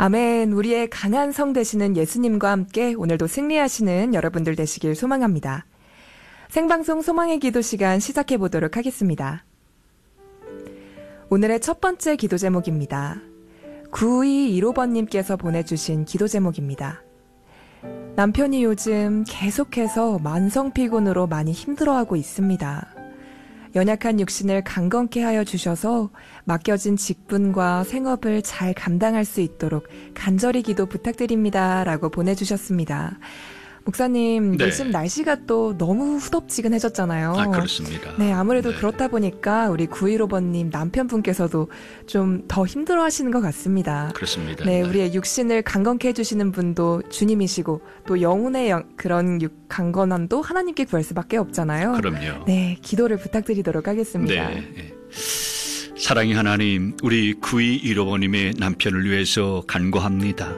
아멘. 우리의 강한 성 되시는 예수님과 함께 오늘도 승리하시는 여러분들 되시길 소망합니다. 생방송 소망의 기도 시간 시작해 보도록 하겠습니다. 오늘의 첫 번째 기도 제목입니다. 9215번님께서 보내주신 기도 제목입니다. 남편이 요즘 계속해서 만성 피곤으로 많이 힘들어하고 있습니다. 연약한 육신을 강건케 하여 주셔서 맡겨진 직분과 생업을 잘 감당할 수 있도록 간절히 기도 부탁드립니다. 라고 보내주셨습니다. 목사님, 네. 요즘 날씨가 또 너무 후덥지근해졌잖아요. 아, 그렇습니다. 네, 아무래도 네. 그렇다 보니까 우리 9115번님 남편분께서도 좀 더 힘들어 하시는 것 같습니다. 그렇습니다. 네, 우리의 육신을 강건케 해주시는 분도 주님이시고 또 영혼의 그런 강건함도 하나님께 구할 수밖에 없잖아요. 그럼요. 네, 기도를 부탁드리도록 하겠습니다. 네. 사랑의 하나님, 우리 9215번님의 남편을 위해서 간구합니다.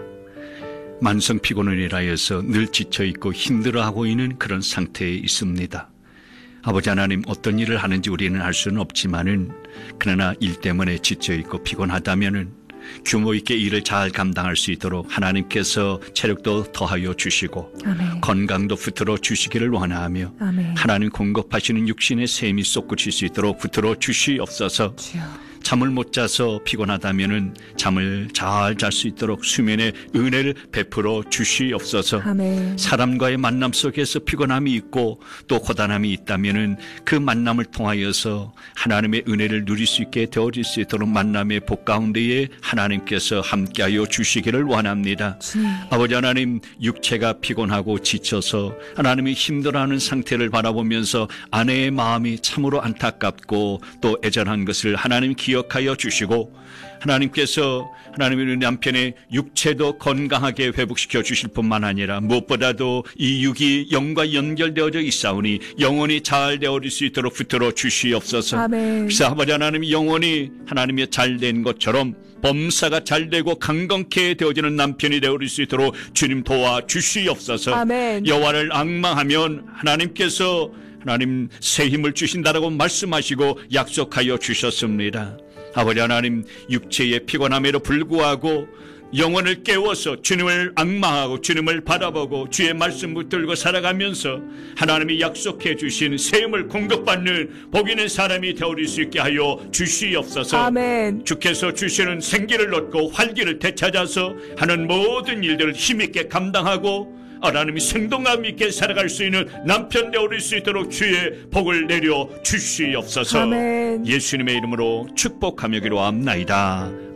만성 피곤을 인하여서 늘 지쳐있고 힘들어하고 있는 그런 상태에 있습니다. 아버지 하나님, 어떤 일을 하는지 우리는 알 수는 없지만은 그러나 일 때문에 지쳐있고 피곤하다면은 규모 있게 일을 잘 감당할 수 있도록 하나님께서 체력도 더하여 주시고 아멘. 건강도 붙들어 주시기를 원하며 아멘. 하나님 공급하시는 육신의 셈이 솟구칠 수 있도록 붙들어 주시옵소서. 주여. 잠을 못 자서 피곤하다면은 잠을 잘 잘 수 있도록 수면의 은혜를 베풀어 주시옵소서. 아멘. 사람과의 만남 속에서 피곤함이 있고 또 고단함이 있다면은 그 만남을 통하여서 하나님의 은혜를 누릴 수 있게 되어질 수 있도록 만남의 복 가운데에 하나님께서 함께하여 주시기를 원합니다. 주님. 아버지 하나님, 육체가 피곤하고 지쳐서 하나님이 힘들어하는 상태를 바라보면서 아내의 마음이 참으로 안타깝고 또 애절한 것을 하나님 기억하여 주시고 하나님께서 하나님의 남편의 육체도 건강하게 회복시켜 주실 뿐만 아니라 무엇보다도 이 육이 영과 연결되어져 있사오니 영혼이 잘 되어질 수 있도록 붙들어 주시옵소서. 아멘. 그래서 아버지 하나님, 영혼이 하나님의 잘된 것처럼 범사가 잘되고 강건케 되어지는 남편이 되어질 수 있도록 주님 도와 주시옵소서. 아멘. 여호와를 앙망하면 하나님께서 하나님 새 힘을 주신다라고 말씀하시고 약속하여 주셨습니다. 아버지 하나님, 육체의 피곤함에도 불구하고 영혼을 깨워서 주님을 앙망하고 주님을 바라보고 주의 말씀 붙들고 살아가면서 하나님이 약속해 주신 새 힘을 공급받는 복 있는 사람이 되어질 수 있게 하여 주시옵소서. 아멘. 주께서 주시는 생기를 얻고 활기를 되찾아서 하는 모든 일들을 힘있게 감당하고 하나님이 생동감 있게 살아갈 수 있는 남편 되어질 수 있도록 주의 복을 내려 주시옵소서. 아멘. 예수님의 이름으로 축복하며 기도합나이다. 아멘.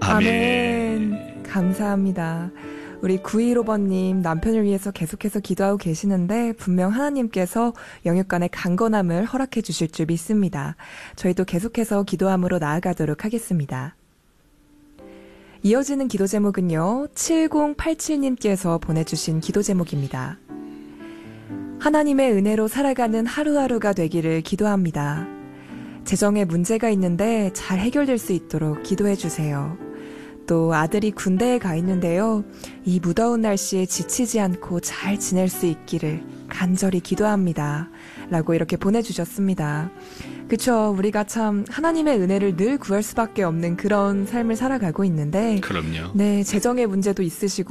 아멘. 감사합니다. 우리 9215번님 남편을 위해서 계속해서 기도하고 계시는데 분명 하나님께서 영육간의 강건함을 허락해 주실 줄 믿습니다. 저희도 계속해서 기도함으로 나아가도록 하겠습니다. 이어지는 기도 제목은요, 7087님께서 보내주신 기도 제목입니다. 하나님의 은혜로 살아가는 하루하루가 되기를 기도합니다. 재정에 문제가 있는데 잘 해결될 수 있도록 기도해 주세요. 또 아들이 군대에 가 있는데요, 이 무더운 날씨에 지치지 않고 잘 지낼 수 있기를 간절히 기도합니다. 라고 이렇게 보내주셨습니다. 그쵸, 우리가 참 하나님의 은혜를 늘 구할 수밖에 없는 그런 삶을 살아가고 있는데 그럼요. 네, 재정의 문제도 있으시고